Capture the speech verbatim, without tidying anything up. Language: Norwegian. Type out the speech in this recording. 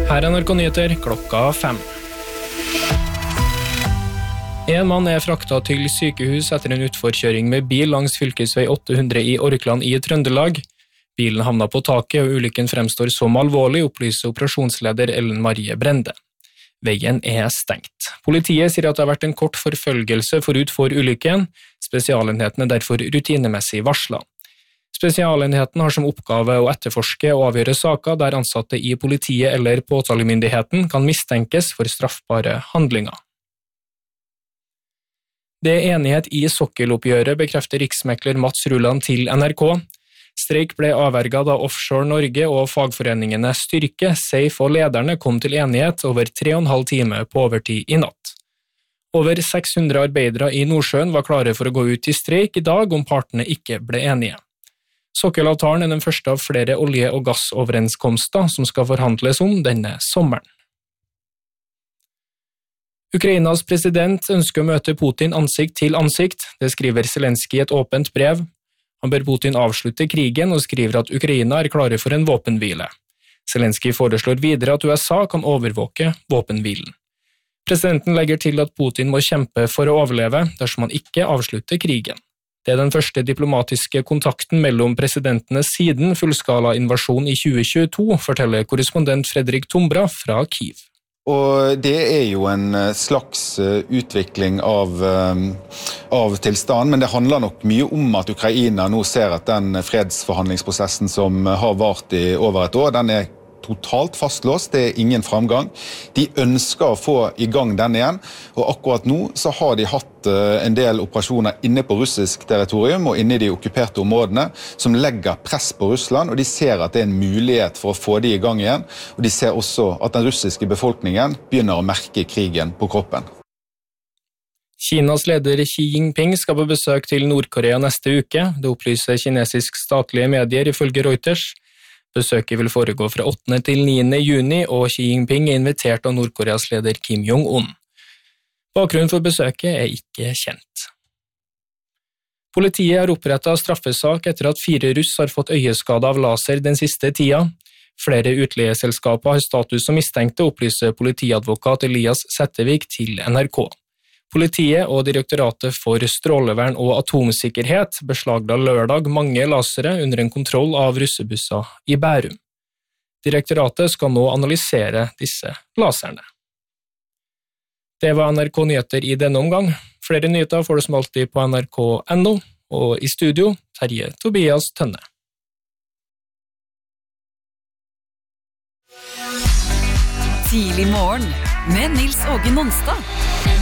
Her er N R K Nyheter klokka fem. En mann er fraktet til sykehus etter en utforkjøring med bil langs fylkesvei åtte hundre i Orkland i Trøndelag. Bilen havnet på taket, og ulykken fremstår som alvorlig, opplyser operasjonsleder Ellen Marie Brende. Veien er stengt. Politiet sier at det har vært en kort forfølgelse forut for ulykken. Spesialenheten er derfor rutinemessig varslet. Spesialenheten har som oppgave å etterforske og avgjøre saker der ansatte i politiet eller påtalemyndigheten kan mistenkes for straffbare handlinger. Det er enighet i sokkeloppgjøret, bekrefter riksmekler Mats Rulland til N R K. Streik ble avverget da Offshore Norge og fagforeningene Styrke, Safe og lederne kom til enighet over tre og en halv time på overtid i natt. Over seks hundre arbeidere i Nordsjøen var klare for å gå ut i streik i dag om partene ikke ble enige. Sokkelavtalen er den første av flere olje- og gassoverenskomster som skal forhandles om denne sommeren. Ukrainas president ønsker å møte Putin ansikt til ansikt, det skriver Zelensky i et åpent brev. Han ber Putin avslutte krigen og skriver at Ukraina er klare for en våpenhvile. Zelensky foreslår videre at U S A kan overvåke våpenhvilen. Presidenten legger til at Putin må kjempe for å overleve dersom han ikke avslutter krigen. Det er den første diplomatiske kontakten mellom presidentene siden fullskala invasjon i tjue tjueto, forteller korrespondent Fredrik Tombra fra Kiev. Og det er jo en slags utvikling av, av tilstanden, men det handler nok mye om at Ukraina nå ser at den fredsforhandlingsprosessen som har vart i over et år, den er totalt fastlåst, det er ingen framgang. De ønsker å få i gang den igjen, og akkurat nå så har de hatt en del operasjoner inne på russisk territorium og inne i de okkuperte områdene som legger press på Russland, og de ser at det er en mulighet for å få de i gang igjen, og de ser også at den russiske befolkningen begynner å merke krigen på kroppen. Kinas leder Xi Jinping skal på besøk til Nord-Korea neste uke, det opplyser kinesisk statlige medier ifølge Reuters. Besøket vil foregå fra åttende til niende juni, og Xi Jinping er invitert av Nord-Koreas leder Kim Jong-un. Bakgrunnen for besøket er ikke kjent. Politiet har opprettet straffesak etter at fire russ har fått øyeskade av laser den siste tida. Flere utleieselskaper har status som mistenkte, opplyser politiadvokat Elias Settevik til N R K. Politiet og Direktoratet for strålevern og atomsikkerhet beslagla lørdag mange lasere under en kontroll av russebusser i Bærum. Direktoratet skal nå analysere disse laserne. Det var N R K Nyheter i denne omgang. Flere nyheter får du som alltid på N R K punktum N O, og i studio Terje Tobias Tønne. Tidlig morgen med Nils Åge Monstad.